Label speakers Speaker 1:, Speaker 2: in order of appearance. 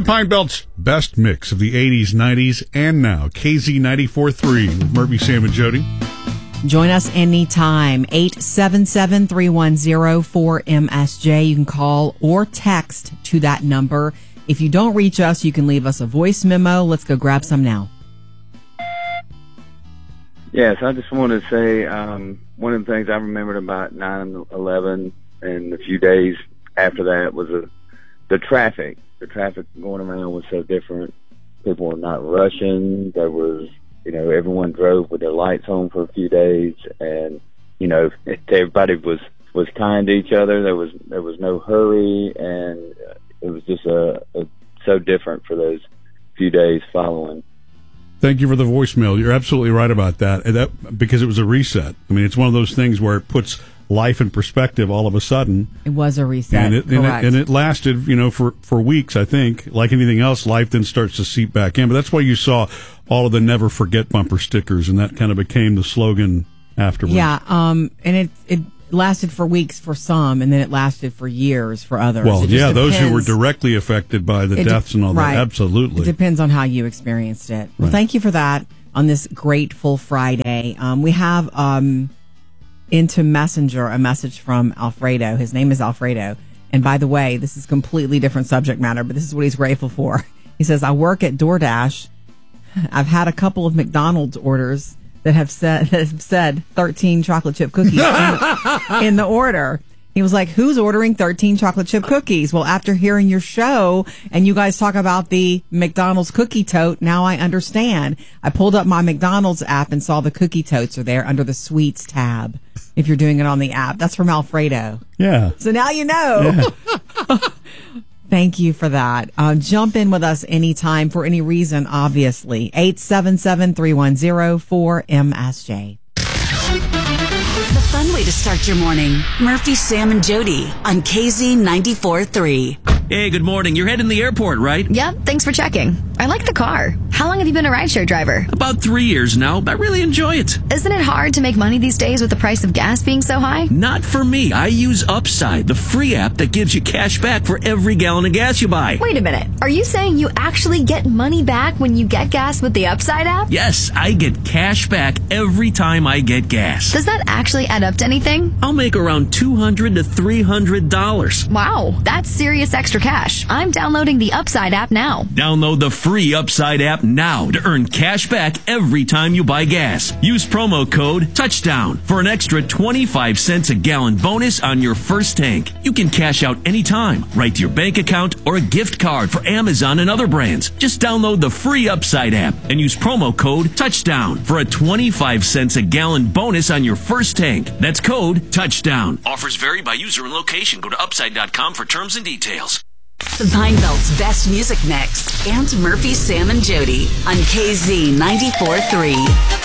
Speaker 1: Pine Belt's best mix of the 80s, 90s, and now. KZ 94.3 with Murphy, Sam, and Jody.
Speaker 2: Join us anytime. 877-310-4MSJ. You can call or text to that number. If you don't reach us, you can leave us a voice memo. Let's go grab some now.
Speaker 3: Yes, I just wanted to say one of the things I remembered about 9/11 and a few days after that was the traffic. The traffic going around was so different. People were not rushing. There was, everyone drove with their lights on for a few days, and everybody was kind to each other. There was no hurry, and it was just so different for those few days following.
Speaker 1: Thank you for the voicemail. You're absolutely right about that. And that because it was a reset. I mean, it's one of those things where it puts life in perspective all of a sudden.
Speaker 2: It was a reset.
Speaker 1: And it lasted, for weeks, I think. Like anything else, life then starts to seep back in. But that's why you saw all of the never forget bumper stickers, and that kind of became the slogan afterwards.
Speaker 2: Yeah, and it lasted for weeks for some, and then it lasted for years for others.
Speaker 1: Well, yeah, those who were directly affected by the deaths and all that, absolutely.
Speaker 2: It depends on how you experienced it. Well, thank you for that on this Grateful Friday. We have into Messenger a message from Alfredo. His name is Alfredo. And by the way, this is completely different subject matter, but this is what he's grateful for. He says, I work at DoorDash. I've had a couple of McDonald's orders that have said 13 chocolate chip cookies in the order. He was like, who's ordering 13 chocolate chip cookies? Well, after hearing your show and you guys talk about the McDonald's cookie tote, now I understand. I pulled up my McDonald's app and saw the cookie totes are there under the sweets tab. If you're doing it on the app, that's from Alfredo.
Speaker 1: Yeah.
Speaker 2: So now you know. Yeah. Thank you for that. Jump in with us anytime for any reason, obviously. 877-310-4MSJ.
Speaker 4: The fun way to start your morning. Murphy, Sam, and Jody on KZ 94.3.
Speaker 5: Hey, good morning. You're heading to the airport, right?
Speaker 6: Yep, thanks for checking. I like the car. How long have you been a rideshare driver?
Speaker 5: About 3 years now. I really enjoy it.
Speaker 6: Isn't it hard to make money these days with the price of gas being so high?
Speaker 5: Not for me. I use Upside, the free app that gives you cash back for every gallon of gas you buy.
Speaker 6: Wait a minute. Are you saying you actually get money back when you get gas with the Upside app?
Speaker 5: Yes, I get cash back every time I get gas.
Speaker 6: Does that actually add up to anything?
Speaker 5: I'll make around $200 to $300.
Speaker 6: Wow, that's serious extra cash. I'm downloading the Upside app now.
Speaker 5: Download the free Upside app now to earn cash back every time you buy gas. Use promo code TOUCHDOWN for an extra 25 cents a gallon bonus on your first tank. You can cash out anytime, right to your bank account or a gift card for Amazon and other brands. Just download the free Upside app and use promo code TOUCHDOWN for a 25 cents a gallon bonus on your first tank. That's code TOUCHDOWN. Offers vary by user and location. Go to upside.com for terms and details.
Speaker 4: The Pine Belt's best music mix. And Murphy, Sam, and Jody on KZ 94.3.